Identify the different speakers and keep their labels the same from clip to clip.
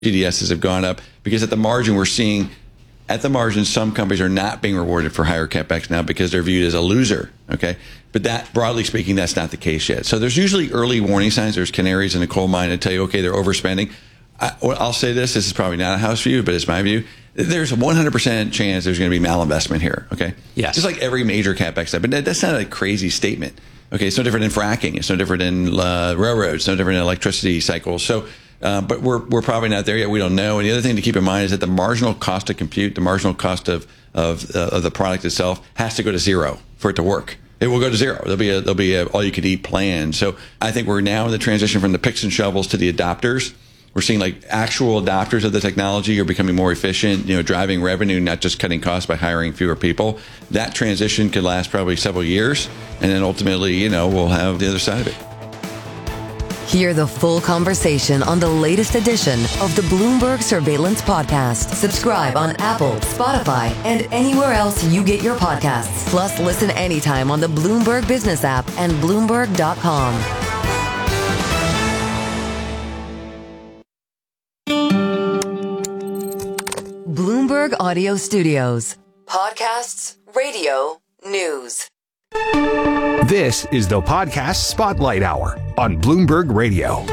Speaker 1: GDSs have gone up because at the margin, we're seeing some companies are not being rewarded for higher CapEx now because they're viewed as a loser. Okay. But that, broadly speaking, that's not the case yet. So there's usually early warning signs. There's canaries in the coal mine that tell you, okay, they're overspending. I'll say this is probably not a house view, but it's my view. There's a 100% chance there's going to be malinvestment here. Okay.
Speaker 2: Yes.
Speaker 1: Just like every major CapEx step. But that's not a crazy statement. Okay. It's no different in fracking. It's no different in railroads. It's no different in electricity cycles. So, but we're probably not there yet. We don't know. And the other thing to keep in mind is that the marginal cost to compute, the marginal cost of the product itself has to go to zero for it to work. It will go to zero. There'll be a all you could eat plan. So I think we're now in the transition from the picks and shovels to the adopters. We're seeing like actual adopters of the technology are becoming more efficient, driving revenue, not just cutting costs by hiring fewer people. That transition could last probably several years. And then ultimately, we'll have the other side of it.
Speaker 3: Hear the full conversation on the latest edition of the Bloomberg Surveillance Podcast. Subscribe on Apple, Spotify, and anywhere else you get your podcasts. Plus, listen anytime on the Bloomberg Business app and Bloomberg.com. Bloomberg Audio Studios. Podcasts, radio, news.
Speaker 4: This is the Podcast Spotlight Hour on Bloomberg Radio.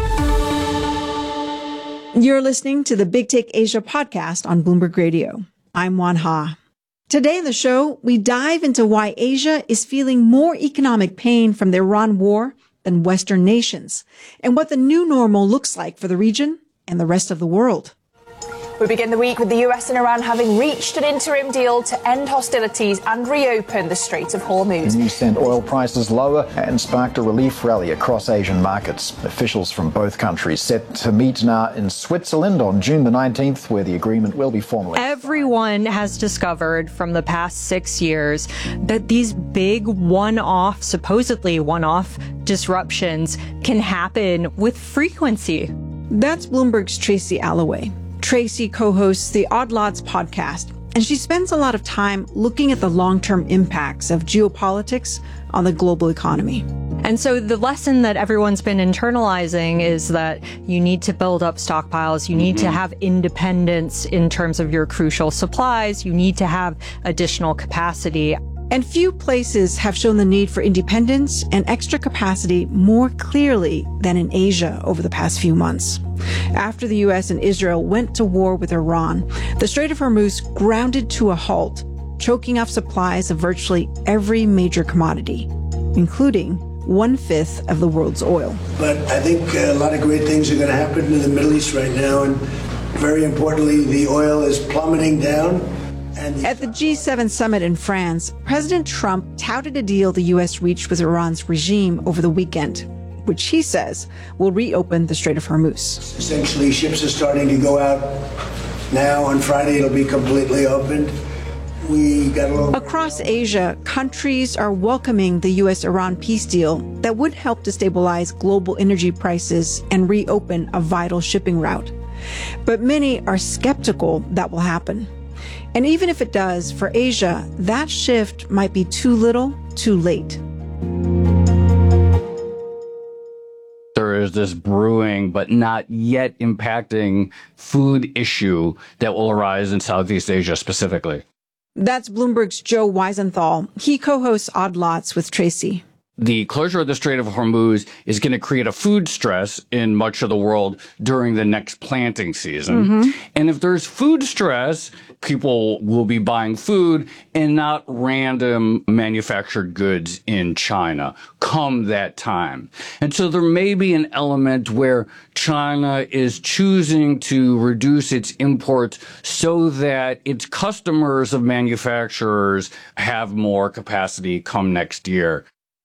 Speaker 5: You're listening to the Big Take Asia podcast on Bloomberg Radio. I'm Wan Ha. Today in the show, we dive into why Asia is feeling more economic pain from the Iran war than Western nations, and what the new normal looks like for the region and the rest of the world.
Speaker 6: We begin the week with the US and Iran having reached an interim deal to end hostilities and reopen the Strait of Hormuz.
Speaker 7: The news sent oil prices lower and sparked a relief rally across Asian markets. Officials from both countries set to meet now in Switzerland on June the 19th, where the agreement will be formally.
Speaker 8: Everyone has discovered from the past 6 years that these big supposedly one-off disruptions can happen with frequency.
Speaker 5: That's Bloomberg's Tracy Alloway. Tracy co-hosts the Odd Lots podcast, and she spends a lot of time looking at the long-term impacts of geopolitics on the global economy.
Speaker 8: And so the lesson that everyone's been internalizing is that you need to build up stockpiles. You need to have independence in terms of your crucial supplies. You need to have additional capacity.
Speaker 5: And few places have shown the need for independence and extra capacity more clearly than in Asia over the past few months. After the U.S. and Israel went to war with Iran, the Strait of Hormuz grounded to a halt, choking off supplies of virtually every major commodity, including 1/5 of the world's oil.
Speaker 9: But I think a lot of great things are going to happen in the Middle East right now. And very importantly, the oil is plummeting down.
Speaker 5: At the G7 summit in France, President Trump touted a deal the U.S. reached with Iran's regime over the weekend, which he says will reopen the Strait of Hormuz.
Speaker 9: Essentially, ships are starting to go out now. On Friday, it'll be completely opened.
Speaker 5: Across Asia, countries are welcoming the U.S.-Iran peace deal that would help to stabilize global energy prices and reopen a vital shipping route. But many are skeptical that will happen. And even if it does, for Asia, that shift might be too little, too late.
Speaker 2: There is this brewing, but not yet impacting food issue that will arise in Southeast Asia specifically.
Speaker 5: That's Bloomberg's Joe Weisenthal. He co-hosts Odd Lots with Tracy.
Speaker 2: The closure of the Strait of Hormuz is going to create a food stress in much of the world during the next planting season. And if there's food stress, people will be buying food and not random manufactured goods in China come that time. And so there may be an element where China is choosing to reduce its imports so that its customers of manufacturers have more capacity come next year.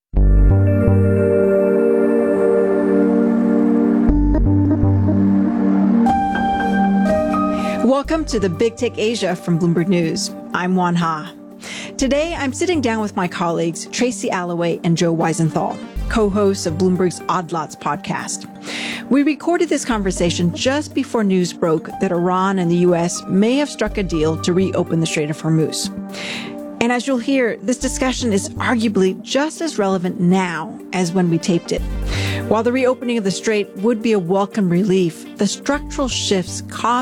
Speaker 5: Welcome to the Big Take Asia from Bloomberg News. I'm Wan Ha. Today, I'm sitting down with my colleagues, Tracy Alloway and Joe Weisenthal, co-hosts of Bloomberg's Odd Lots podcast. We recorded this conversation just before news broke that Iran and the U.S. may have struck a deal to reopen the Strait of Hormuz. And as you'll hear, this discussion is arguably just as relevant now as when we taped it. While the reopening of the strait would be a welcome relief, the structural shifts caused